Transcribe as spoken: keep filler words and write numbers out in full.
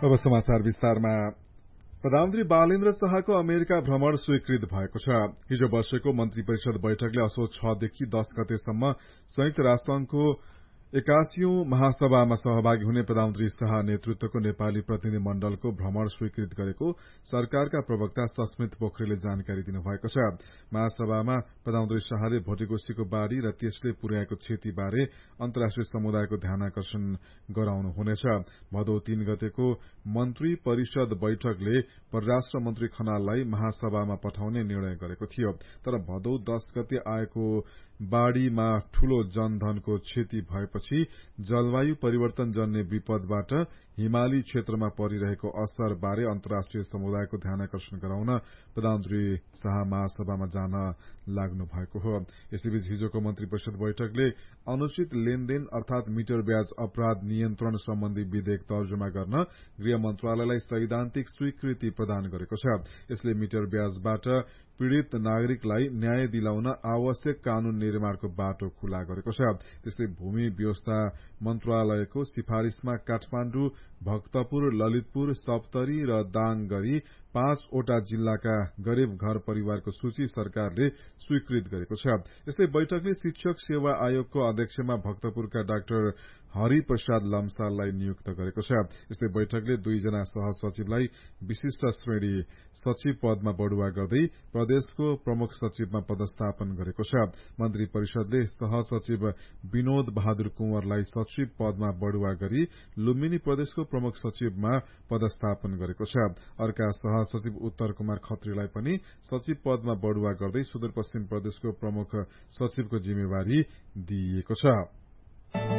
अब समाचार विस्तारमा। प्रधानमन्त्री बालेन्द्र शाहको अमेरिका भ्रमण स्वीकृत भएको छ। हिजो बसेको मन्त्री परिषद बैठकले असोज छदेखि दस गतेसम्म संयुक्त राष्ट्रसंघको एकासीौं महासभामा सहभागी हुने प्रधानमन्त्री शाह नेतृत्वको नेपाली प्रतिनिधि मण्डलको भ्रमण स्वीकृत गरेको सरकारका प्रवक्ता सस्मित पोखरेलले जानकारी दिनुभएको छ। महासभामा प्रधानमन्त्री शाहले भोटेकोशीको बाढ़ी र त्यसले पुर्याएको क्षतिबारे अन्तर्राष्ट्रिय समुदायको ध्यानाकर्षण गराउनुहुनेछ। भदौ तीन गतेको मन्त्री परिषद बैठकले परराष्ट्र मन्त्री खनाललाई महासभामा पठाउने निर्णय गरेको थियो। तर भदौ दस गते आएको बाढ़ीमा ठूलो जनधनको क्षति भएपछि जलवायु परिवर्तन जन्य विपदबाट हिमाली क्षेत्रमा परिरहेको असर बारे अन्तर्राष्ट्रिय समुदायको ध्यानाकर्षण गराउन प्रधानमन्त्री शाह महासभामा जान लाग्नु भएको हो। यसैबीच हिजोको मन्त्री परिषद बैठकले अनुचित लेनदेन अर्थात मिटर ब्याज अपराध नियन्त्रण सम्बन्धी विधेयक तर्जुमा गर्न गृह मन्त्रालयलाई सैद्धान्तिक स्वीकृति प्रदान गरेको छ। यसले मिटर ब्याजबाट पीड़ित नागरिकलाई न्याय दिलाउन आवश्यक कानून निर्माणको बाटो खुला गरेको छ। त्यस्तै भूमि व्यवस्था मन्त्रालयको सिफारिशमा काठमाण्डु, भक्तपुर, ललितपुर, सप्तरी र दाङ गरी पाँचवटा जिल्लाका गरीब घर परिवारको सूची सरकारले स्वीकृत गरेको छ। यस्तै बैठकले शिक्षक सेवा आयोगको अध्यक्षमा भक्तपुरका डाक्टर हरिप्रसाद लम्साललाई नियुक्त गरेको छ। यस्तै बैठकले दुईजना सहसचिवलाई विशिष्ट श्रेणी सचिव पदमा बढुवा गर्दै प्रदेशको प्रमुख सचिवमा पदस्थापन गरेको छ। मन्त्री परिषदले सहसचिव विनोद बहादुर कुंवरलाई सचिव पदमा बढुवा गरी लुम्बिनी प्रदेशको प्रमुख सचिवमा पदस्थापन गरेको छ। अर्का सहसचिव उत्तर कुमार खत्रीलाई पनि सचिव पदमा बढुवा गर्दै सुदूरपश्चिम प्रदेशको प्रमुख सचिवको जिम्मेवारी दिइएको छ।